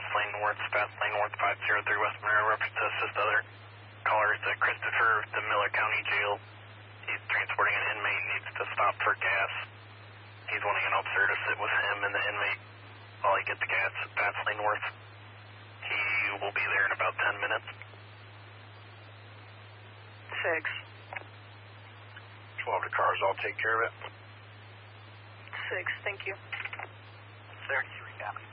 fast lane north 503 West Monroe. Reference to assist other callers. Christopher, the Miller County Jail. He's transporting an inmate, needs to stop for gas. He's wanting an officer to sit with him and the inmate while he gets gas at fast lane north. He will be there in about 10 minutes. 6. 12 to cars, I'll take care of it. 6, thank you. 33 copy.